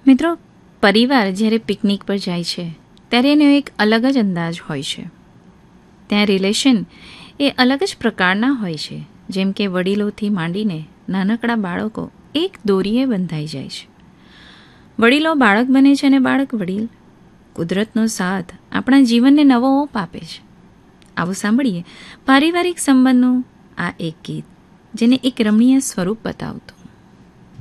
મિત્રો, પરિવાર જ્યારે પિકનિક પર જાય છે ત્યારે એનો એક અલગ જ અંદાજ હોય છે. ત્યાં રિલેશન એ અલગ જ પ્રકારના હોય છે. જેમ કે વડીલોથી માંડીને નાનકડા બાળકો એક દોરીએ બંધાઈ જાય છે. વડીલો બાળક બને છે અને બાળક વડીલ. કુદરતનો સાથ આપણા જીવનને નવો ઓપ આપે છે. આવું સાંભળીએ પારિવારિક સંબંધનું આ એક ગીત, જેને એક રમણીય સ્વરૂપ બતાવતું.